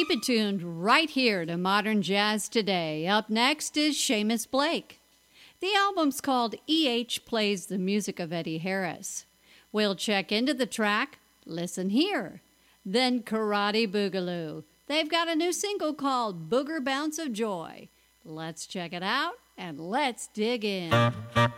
Keep it tuned right here to Modern Jazz Today. Up next is Seamus Blake. The album's called E.H. Plays the Music of Eddie Harris. We'll check into the track, Listen Here, then Karate Boogaloo. They've got a new single called Booger Bounce of Joy. Let's check it out and let's dig in.